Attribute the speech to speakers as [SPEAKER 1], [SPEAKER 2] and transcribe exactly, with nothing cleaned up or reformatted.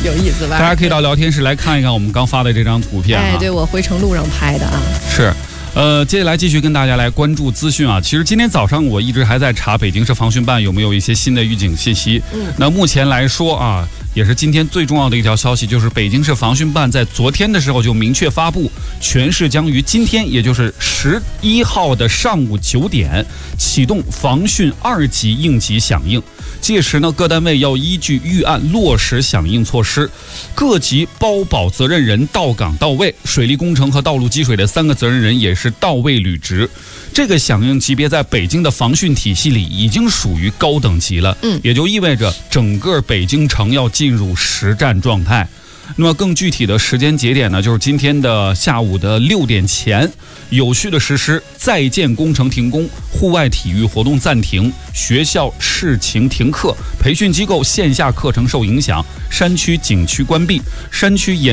[SPEAKER 1] 有意思吧？
[SPEAKER 2] 大家可以到聊天室来看一看我们刚发的这张图片啊。
[SPEAKER 1] 哎，对，我回程路上拍的啊。
[SPEAKER 2] 是。呃，接下来继续跟大家来关注资讯啊。其实今天早上我一直还在查北京市防汛办有没有一些新的预警信息。嗯，那目前来说啊，也是今天最重要的一条消息，就是北京市防汛办在昨天的时候就明确发布，全市将于今天，也就是十一号的上午九点启动防汛二级应急响应。届时呢，各单位要依据预案落实响应措施，各级包保责任人到岗到位，水利工程和道路积水的三个责任人也是到位履职。这个响应级别在北京的防汛体系里已经属于高等级了，嗯，也就意味着整个北京城要进入实战状态。那么更具体的时间节点呢，就是今天的下午的六点前，有序的实施在建工程停工、户外体育活动暂停、学校试情停课、培训机构线下课程受影响、山区景区关闭、山区严